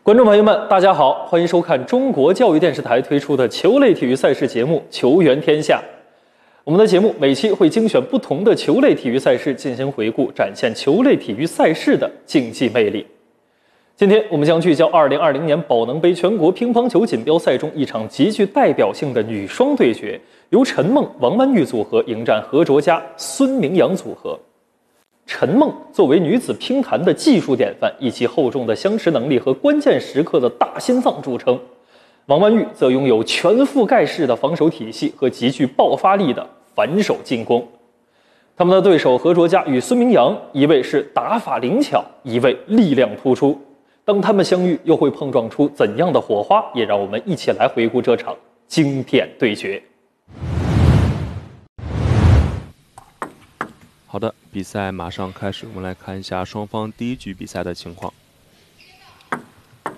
观众朋友们，大家好，欢迎收看中国教育电视台推出的球类体育赛事节目《球员天下》。我们的节目每期会精选不同的球类体育赛事进行回顾，展现球类体育赛事的竞技魅力。今天我们将聚焦2020年宝能杯全国乒乓球锦标赛中一场极具代表性的女双对决，由陈梦、王曼玉组合迎战何卓佳、孙铭阳组合。陈梦作为女子乒坛的技术典范，以其厚重的相持能力和关键时刻的大心脏著称。王曼玉则拥有全覆盖式的防守体系和极具爆发力的反手进攻。他们的对手何卓佳与孙铭阳，一位是打法灵巧，一位力量突出。当他们相遇，又会碰撞出怎样的火花？也让我们一起来回顾这场经典对决。 好的，比赛马上开始，我们来看一下双方第一局比赛的情况。